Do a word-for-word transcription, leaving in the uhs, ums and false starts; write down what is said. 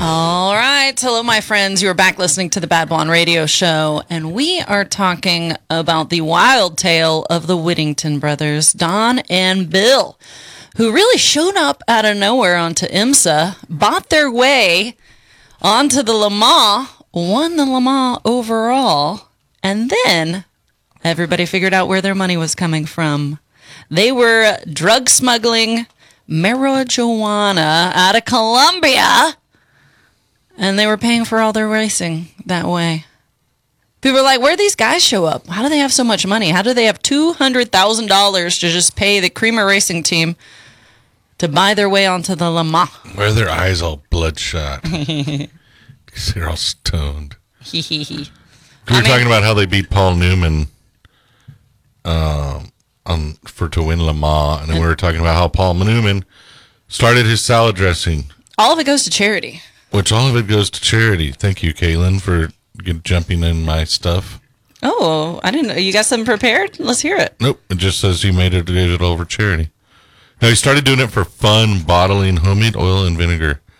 All right. Hello, my friends. You are back listening to the Bad Blonde Radio Show, and we are talking about the wild tale of the Whittington brothers, Don and Bill, who really showed up out of nowhere onto IMSA, bought their way onto the Le Mans, won the Le Mans overall, and then everybody figured out where their money was coming from. They were drug smuggling marijuana out of Colombia, and they were paying for all their racing that way. People are like, where do these guys show up? How do they have so much money? How do they have two hundred thousand dollars to just pay the Creamer Racing team to buy their way onto the Le Mans? Why are their eyes all bloodshot? Because they're all stoned. we were I mean, talking about how they beat Paul Newman um, on for to win Le Mans, and then we were talking about how Paul Newman started his salad dressing. All of it goes to charity. Which all of it goes to charity. Thank you, Kaylin, for get, jumping in my stuff. Oh, I didn't know. You got something prepared? Let's hear it. Nope. It just says he made it, it over charity. Now, he started doing it for fun, bottling homemade oil and vinegar